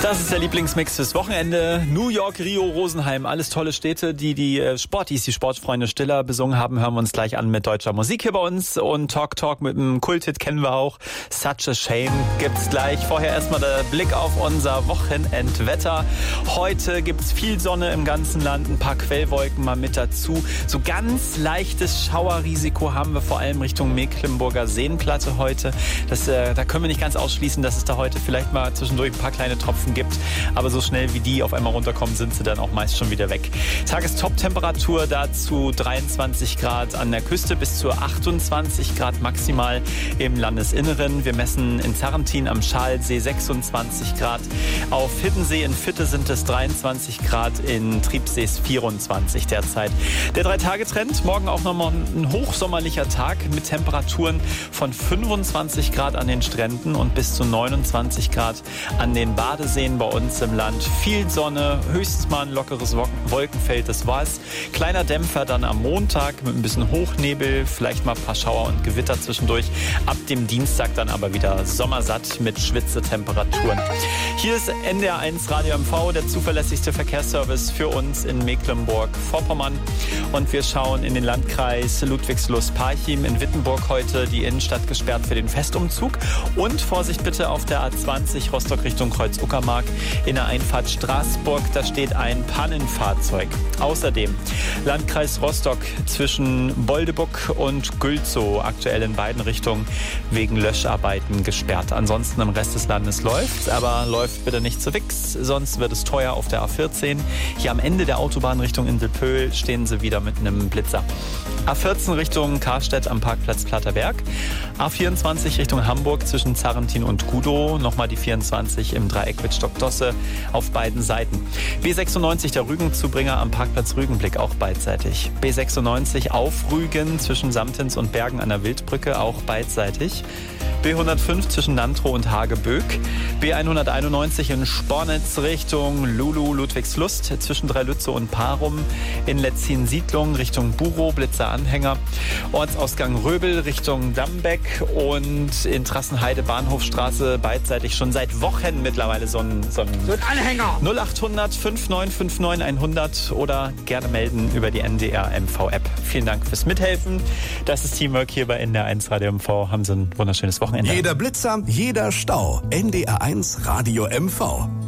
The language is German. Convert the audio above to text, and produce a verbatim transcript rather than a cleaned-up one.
Das ist der Lieblingsmix fürs Wochenende. New York, Rio, Rosenheim, alles tolle Städte, die die Sportis, die Sportfreunde Stiller besungen haben. Hören wir uns gleich an mit deutscher Musik hier bei uns. Und Talk Talk mit einem Kulthit kennen wir auch. Such a Shame gibt's gleich. Vorher erstmal der Blick auf unser Wochenendwetter. Heute gibt's viel Sonne im ganzen Land, ein paar Quellwolken mal mit dazu. So ganz leichtes Schauerrisiko haben wir vor allem Richtung Mecklenburger Seenplatte heute. Das, äh, da können wir nicht ganz ausschließen, dass es da heute vielleicht mal zwischendurch ein paar kleine Tropfen gibt, aber so schnell wie die auf einmal runterkommen, sind sie dann auch meist schon wieder weg. Tagestop-Temperatur dazu dreiundzwanzig Grad an der Küste bis zu achtundzwanzig Grad maximal im Landesinneren. Wir messen in Zarrentin am Schalsee sechsundzwanzig Grad. Auf Hiddensee in Fitte sind es dreiundzwanzig Grad, in Triebsee vierundzwanzig derzeit. Der Drei-Tage-Trend, morgen auch nochmal ein hochsommerlicher Tag mit Temperaturen von fünfundzwanzig Grad an den Stränden und bis zu neunundzwanzig Grad an den Badeseen bei uns im Land. Viel Sonne, höchstens mal ein lockeres Wolkenfeld, das war's. Kleiner Dämpfer dann am Montag mit ein bisschen Hochnebel, vielleicht mal ein paar Schauer und Gewitter zwischendurch. Ab dem Dienstag dann aber wieder sommersatt mit Schwitzetemperaturen. Hier ist N D R eins Radio M V, der zuverlässigste Verkehrsservice für uns in Mecklenburg-Vorpommern. Und wir schauen in den Landkreis Ludwigslust-Parchim. In Wittenburg heute die Innenstadt gesperrt für den Festumzug. Und Vorsicht bitte auf der A zwanzig Rostock Richtung Kreuz-Uckermark. In der Einfahrt Straßburg, da steht ein Pannenfahrzeug. Außerdem Landkreis Rostock zwischen Boldebuck und Gülzow, aktuell in beiden Richtungen wegen Löscharbeiten gesperrt. Ansonsten im Rest des Landes läuft, aber läuft bitte nicht zu fix, sonst wird es teuer auf der A vierzehn. Hier am Ende der Autobahn Richtung Inselpöhl stehen sie wieder mit einem Blitzer. A vierzehn Richtung Karstedt am Parkplatz Platterberg. A vierundzwanzig Richtung Hamburg zwischen Zarrentin und Gudow. Nochmal die vierundzwanzig im Dreieck mit Stockdosse auf beiden Seiten. B sechsundneunzig der Rügenzubringer am Parkplatz Rügenblick auch beidseitig. B sechsundneunzig auf Rügen zwischen Samtens und Bergen an der Wildbrücke auch beidseitig. B hundertfünf zwischen Nantrow und Hageböck. B hunderteinundneunzig in Spornitz Richtung Lulu Ludwigslust zwischen Dreilütze und Parum. In Letzin-Siedlung Richtung Burow, Blitzer-Anhänger. Ortsausgang Röbel Richtung Dambeck und in Trassenheide Bahnhofstraße beidseitig schon seit Wochen mittlerweile so ein, so ein, so ein Anhänger. null achthundert fünfundneunzig neunundfünfzig hundert oder gerne melden über die N D R M V-App. Vielen Dank fürs Mithelfen. Das ist Teamwork hier bei N D R eins Radio M V. Haben Sie ein wunderschönes Wochenende. Jeder Blitzer, jeder Stau. N D R eins Radio M V.